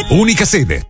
unica sede.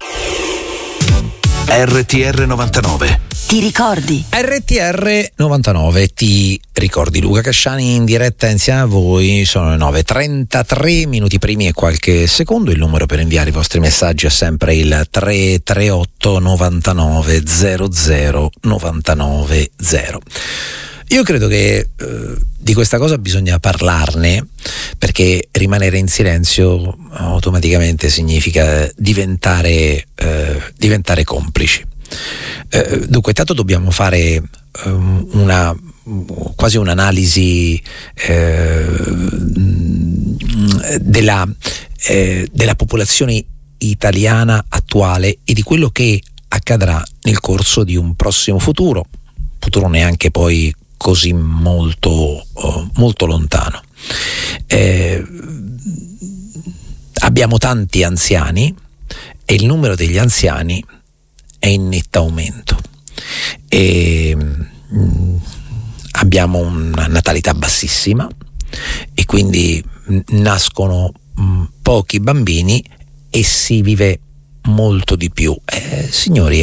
RTR 99. Ti ricordi? RTR 99, ti ricordi? Luca Casciani in diretta insieme a voi. Sono le 9:33 minuti primi e qualche secondo. Il numero per inviare i vostri messaggi è sempre il 338 99 00 99 0. Io credo che di questa cosa bisogna parlarne, perché rimanere in silenzio automaticamente significa diventare complici. Dunque, intanto dobbiamo fare quasi un'analisi della popolazione italiana attuale e di quello che accadrà nel corso di un prossimo futuro neanche poi così molto lontano. Abbiamo tanti anziani e il numero degli anziani è in netto aumento e abbiamo una natalità bassissima e quindi nascono pochi bambini e si vive molto di più. Signori,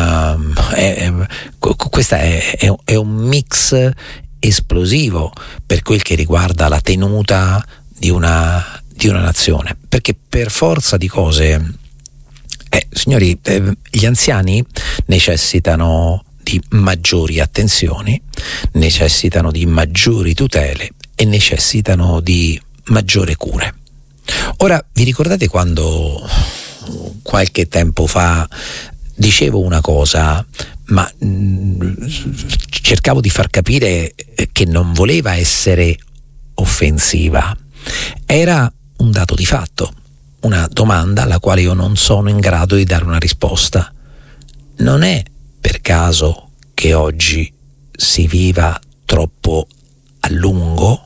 questo è un mix esplosivo per quel che riguarda la tenuta di una nazione, perché per forza di cose, signori, gli anziani necessitano di maggiori attenzioni, necessitano di maggiori tutele e necessitano di maggiore cure. Ora, vi ricordate quando qualche tempo fa dicevo una cosa, ma cercavo di far capire che non voleva essere offensiva? Era un dato di fatto, una domanda alla quale io non sono in grado di dare una risposta. Non è per caso che oggi si viva troppo a lungo?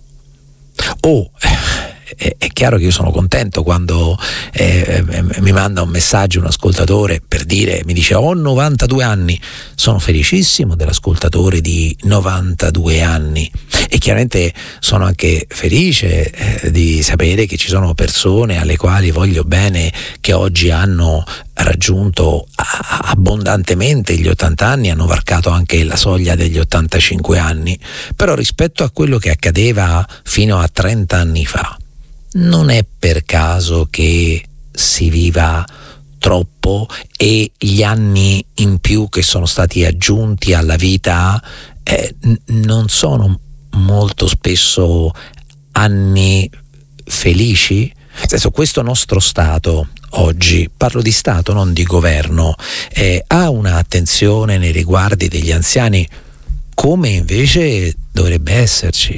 È chiaro che io sono contento quando mi manda un messaggio un ascoltatore per dire, mi dice ho 92 anni, sono felicissimo dell'ascoltatore di 92 anni e chiaramente sono anche felice di sapere che ci sono persone alle quali voglio bene, che oggi hanno raggiunto abbondantemente gli 80 anni, hanno varcato anche la soglia degli 85 anni, però rispetto a quello che accadeva fino a 30 anni fa, non è per caso che si viva troppo e gli anni in più che sono stati aggiunti alla vita non sono molto spesso anni felici? Nel senso, questo nostro Stato oggi, parlo di Stato non di governo, ha un'attenzione nei riguardi degli anziani come invece dovrebbe esserci.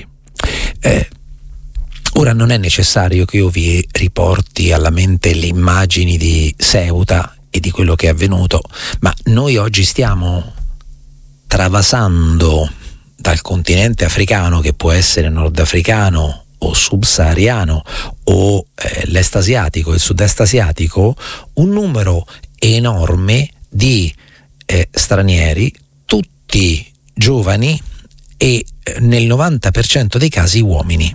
Ora non è necessario che io vi riporti alla mente le immagini di Ceuta e di quello che è avvenuto, ma noi oggi stiamo travasando dal continente africano, che può essere nordafricano o subsahariano o l'est asiatico, il sud-est asiatico, un numero enorme di stranieri, tutti giovani e nel 90% dei casi uomini.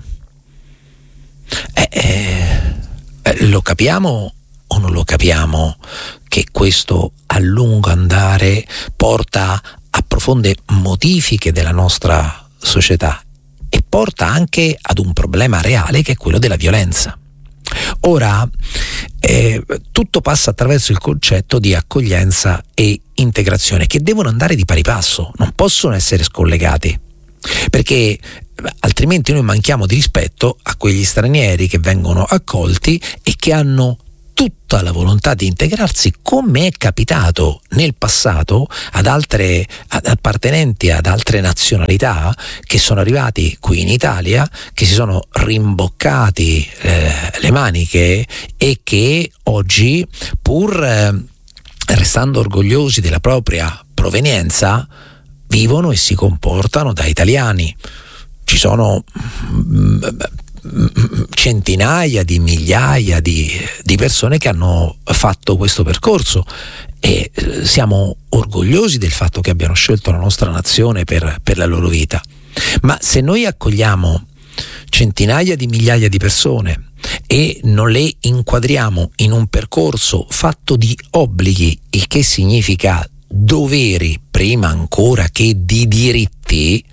Lo capiamo o non lo capiamo che questo a lungo andare porta a profonde modifiche della nostra società e porta anche ad un problema reale che è quello della violenza? Ora, tutto passa attraverso il concetto di accoglienza e integrazione, che devono andare di pari passo, non possono essere scollegati, perché altrimenti noi manchiamo di rispetto a quegli stranieri che vengono accolti e che hanno tutta la volontà di integrarsi, come è capitato nel passato ad appartenenti ad altre nazionalità che sono arrivati qui in Italia, che si sono rimboccati le maniche e che oggi, pur restando orgogliosi della propria provenienza, vivono e si comportano da italiani. Ci sono centinaia di migliaia di persone che hanno fatto questo percorso e siamo orgogliosi del fatto che abbiano scelto la nostra nazione per la loro vita. Ma se noi accogliamo centinaia di migliaia di persone e non le inquadriamo in un percorso fatto di obblighi, il che significa doveri prima ancora che di diritti,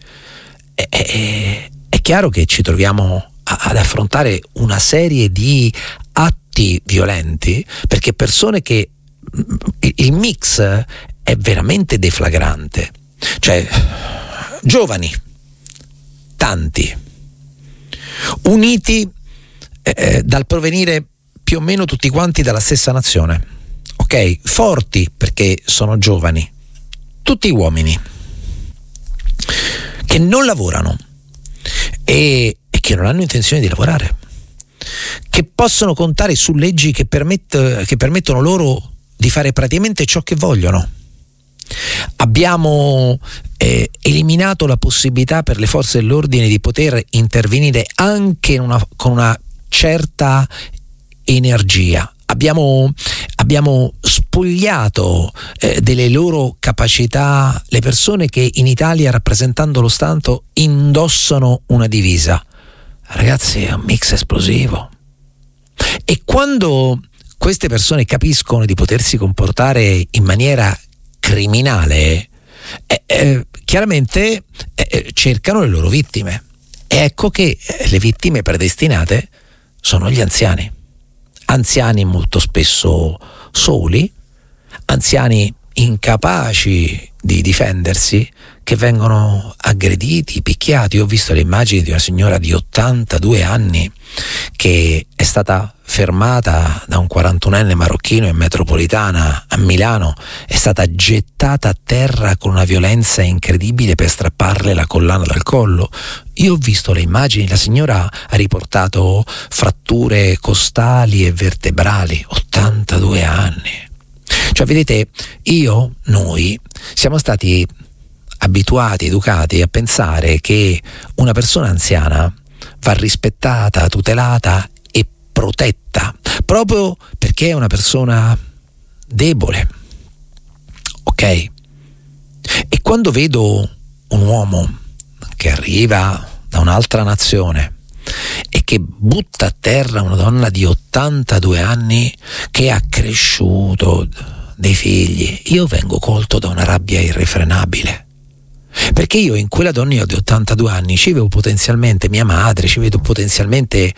è chiaro che ci troviamo ad affrontare una serie di atti violenti, perché persone che il mix è veramente deflagrante, cioè giovani, tanti, uniti dal provenire più o meno tutti quanti dalla stessa nazione, ok? Forti perché sono giovani, tutti uomini che non lavorano e che non hanno intenzione di lavorare, che possono contare su leggi che permettono loro di fare praticamente ciò che vogliono. Abbiamo eliminato la possibilità per le forze dell'ordine di poter intervenire anche con una certa energia. Abbiamo spogliato delle loro capacità le persone che in Italia, rappresentando lo Stato, indossano una divisa. Ragazzi, è un mix esplosivo. E quando queste persone capiscono di potersi comportare in maniera criminale, chiaramente cercano le loro vittime. E ecco che le vittime predestinate sono gli anziani molto spesso soli, anziani incapaci di difendersi, che vengono aggrediti, picchiati. Ho visto le immagini di una signora di 82 anni che è stata fermata da un 41enne marocchino in metropolitana a Milano, è stata gettata a terra con una violenza incredibile per strapparle la collana dal collo. Io ho visto le immagini, la signora ha riportato fratture costali e vertebrali, 82 anni. Cioè, vedete, noi siamo stati abituati, educati a pensare che una persona anziana va rispettata, tutelata e protetta, proprio perché è una persona debole, ok? E quando vedo un uomo che arriva da un'altra nazione e che butta a terra una donna di 82 anni che ha cresciuto dei figli, io vengo colto da una rabbia irrefrenabile. Perché io in quella donna di 82 anni ci vedo potenzialmente mia madre, ci vedo potenzialmente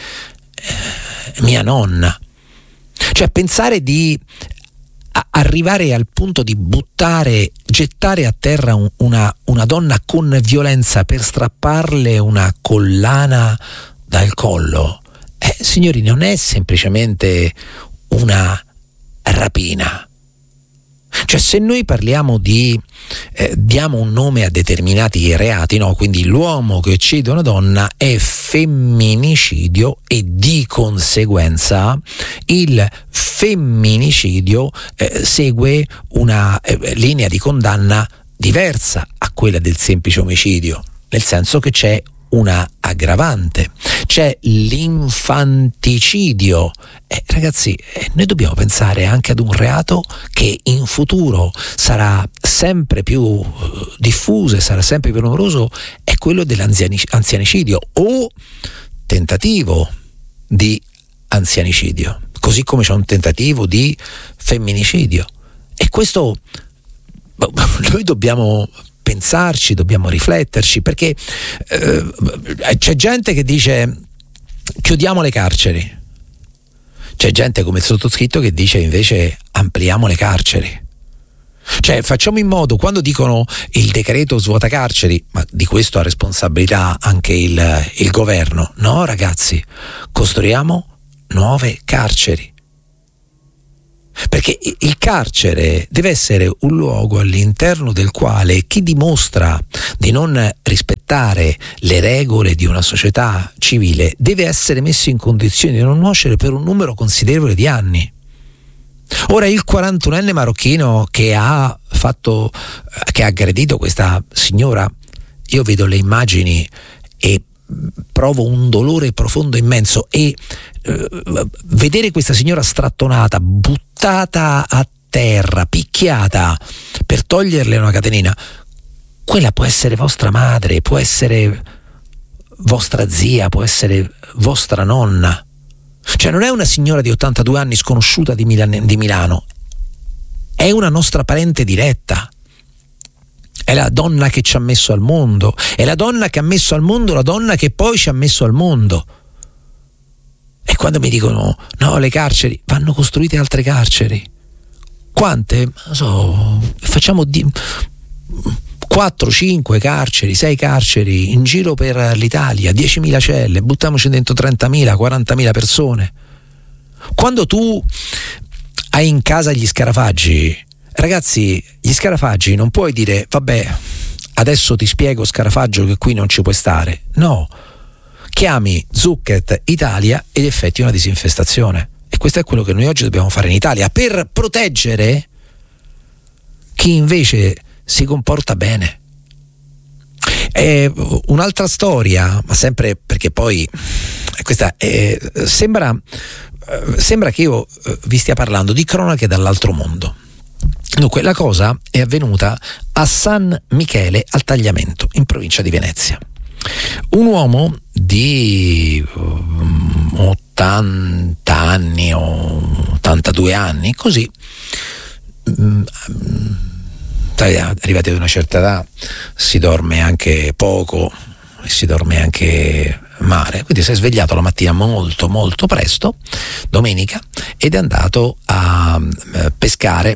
mia nonna. Cioè, pensare di arrivare al punto di gettare a terra una donna con violenza per strapparle una collana dal collo, signori, non è semplicemente una rapina. Cioè, se noi parliamo di diamo un nome a determinati reati, no? Quindi l'uomo che uccide una donna è femminicidio e di conseguenza il femminicidio segue una linea di condanna diversa a quella del semplice omicidio, nel senso che c'è una aggravante, c'è l'infanticidio. Ragazzi, noi dobbiamo pensare anche ad un reato che in futuro sarà sempre più diffuso e sarà sempre più numeroso, è quello dell'anzianicidio o tentativo di anzianicidio, così come c'è un tentativo di femminicidio. E questo noi dobbiamo pensarci, dobbiamo rifletterci, perché c'è gente che dice chiudiamo le carceri, c'è gente come il sottoscritto che dice invece ampliamo le carceri. Cioè, facciamo in modo, quando dicono il decreto svuota carceri, ma di questo ha responsabilità anche il governo, no ragazzi, costruiamo nuove carceri. Perché il carcere deve essere un luogo all'interno del quale chi dimostra di non rispettare le regole di una società civile deve essere messo in condizioni di non nuocere per un numero considerevole di anni. Ora, il 41enne marocchino che ha aggredito questa signora, io vedo le immagini e provo un dolore profondo immenso, e vedere questa signora strattonata, buttata a terra, picchiata per toglierle una catenina, quella può essere vostra madre, può essere vostra zia, può essere vostra nonna. Cioè non è una signora di 82 anni sconosciuta di Milano, è una nostra parente diretta. È la donna che ci ha messo al mondo, è la donna che ha messo al mondo la donna che poi ci ha messo al mondo. E quando mi dicono no, le carceri, vanno costruite altre carceri. Quante? Non so, facciamo 4, 5 carceri, 6 carceri in giro per l'Italia, 10.000 celle, buttiamoci dentro 30.000, 40.000 persone. Quando tu hai in casa gli scarafaggi, ragazzi, gli scarafaggi non puoi dire vabbè, adesso ti spiego scarafaggio che qui non ci puoi stare. No, chiami Zucchet Italia ed effettui una disinfestazione. E questo è quello che noi oggi dobbiamo fare in Italia per proteggere chi invece si comporta bene. Un'altra storia, ma sempre perché poi questa sembra che io vi stia parlando di cronache dall'altro mondo. Dunque, la cosa è avvenuta a San Michele al Tagliamento, in provincia di Venezia. Un uomo di 80 anni o 82 anni, così, arrivati ad una certa età si dorme anche poco e si dorme anche male, quindi si è svegliato la mattina molto molto presto, domenica, ed è andato a pescare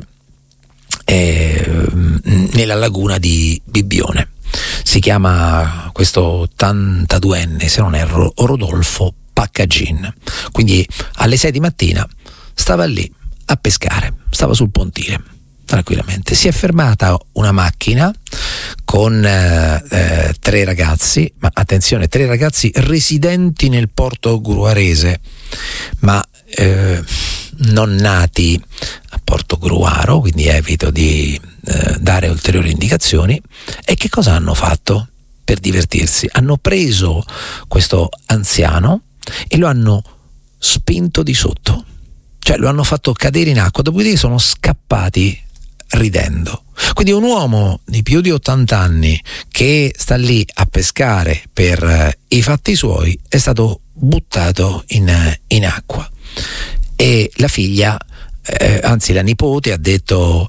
nella laguna di Bibbione. Si chiama questo 82enne, se non erro, Rodolfo Paccagin. Quindi alle 6 di mattina stava lì a pescare, stava sul pontile tranquillamente. Si è fermata una macchina con 3 ragazzi, ma attenzione, 3 ragazzi residenti nel porto gruarese, ma non nati a Porto Gruaro, quindi evito di dare ulteriori indicazioni. E che cosa hanno fatto per divertirsi? Hanno preso questo anziano e lo hanno spinto di sotto, cioè lo hanno fatto cadere in acqua, dopodiché sono scappati ridendo. Quindi un uomo di più di 80 anni che sta lì a pescare per i fatti suoi è stato buttato in acqua, e la figlia, anzi la nipote, ha detto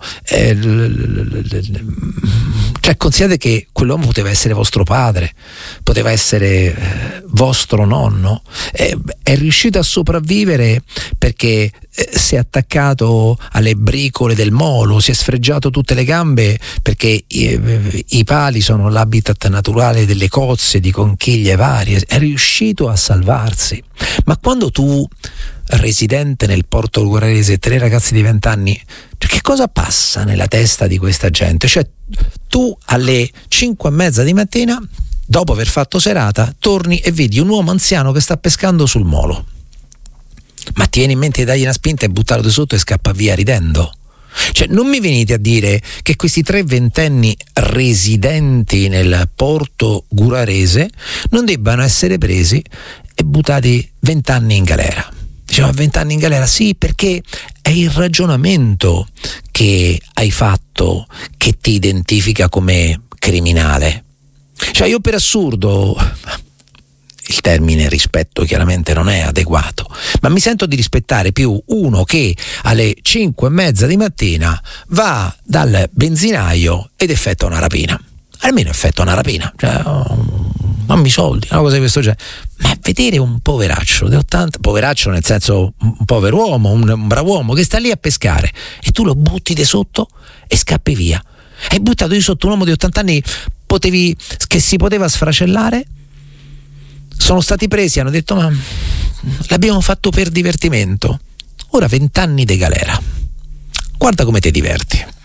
cioè considerate che quell'uomo poteva essere vostro padre, poteva essere vostro nonno, è riuscito a sopravvivere perché si è attaccato alle bricole del molo, si è sfregiato tutte le gambe perché i pali sono l'habitat naturale delle cozze, di conchiglie varie, è riuscito a salvarsi. Ma quando tu, residente nel porto gruarese, 3 ragazzi di 20 anni, cioè, che cosa passa nella testa di questa gente? Cioè tu alle 5:30 di mattina, dopo aver fatto serata, torni e vedi un uomo anziano che sta pescando sul molo, ma ti viene in mente di dargli una spinta e buttarlo di sotto e scappa via ridendo? Cioè non mi venite a dire che questi 3 ventenni residenti nel porto gruarese non debbano essere presi e buttati 20 anni in galera. Diciamo 20 anni in galera, sì, perché è il ragionamento che hai fatto che ti identifica come criminale. Cioè io, per assurdo, il termine rispetto chiaramente non è adeguato, ma mi sento di rispettare più uno che alle 5:30 di mattina va dal benzinaio ed effettua una rapina. Almeno effettua una rapina, cioè dammi i soldi, una cosa di questo genere. Ma vedere un poveraccio di 80, poveraccio nel senso un povero uomo, un bravo uomo che sta lì a pescare, e tu lo butti di sotto e scappi via. Hai buttato di sotto un uomo di 80 anni che si poteva sfracellare. Sono stati presi, hanno detto ma l'abbiamo fatto per divertimento. Ora 20 anni di galera. Guarda come ti diverti.